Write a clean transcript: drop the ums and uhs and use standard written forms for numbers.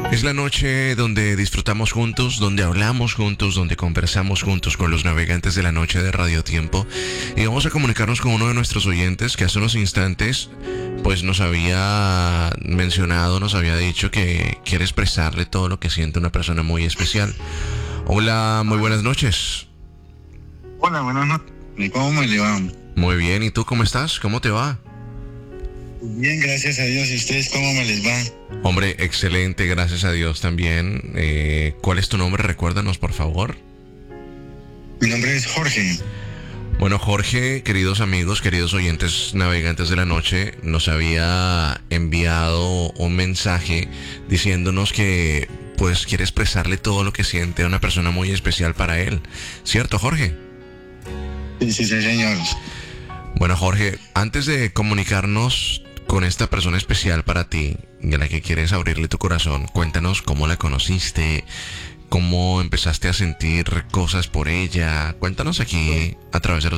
Es la noche donde disfrutamos juntos, donde hablamos juntos, donde conversamos juntos con los navegantes de la noche de Radio Tiempo. Y vamos a comunicarnos con uno de nuestros oyentes que hace unos instantes pues nos había mencionado, nos había dicho que quiere expresarle todo lo que siente una persona muy especial. Hola, muy buenas noches. Hola, buenas noches. ¿Y cómo me le va? Muy bien, ¿y tú cómo estás? ¿Cómo te va? Bien, gracias a Dios. ¿Y ustedes cómo me les va? Hombre, excelente, gracias a Dios también. ¿Cuál es tu nombre? Recuérdanos, por favor. Mi nombre es Jorge. Bueno, Jorge, queridos amigos, queridos oyentes navegantes de la noche, nos había enviado un mensaje diciéndonos que pues quiere expresarle todo lo que siente a una persona muy especial para él. ¿Cierto, Jorge? Sí, señor. Bueno, Jorge, antes de comunicarnos con esta persona especial para ti, de la que quieres abrirle tu corazón, cuéntanos cómo la conociste, cómo empezaste a sentir cosas por ella. Cuéntanos aquí a través de los